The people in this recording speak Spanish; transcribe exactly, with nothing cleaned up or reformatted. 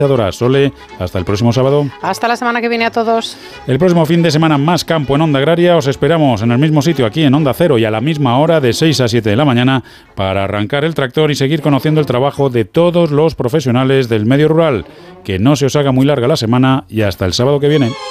Sole, hasta el próximo sábado. Hasta la semana que viene a todos. El próximo fin de semana más campo en Onda Agraria. Os esperamos en el mismo sitio, aquí en Onda Cero, y a la misma hora, de seis a siete de la mañana, para arrancar el tractor y seguir conociendo el trabajo de todos los profesionales del medio rural. Que no se os haga muy larga la semana y hasta el sábado que viene.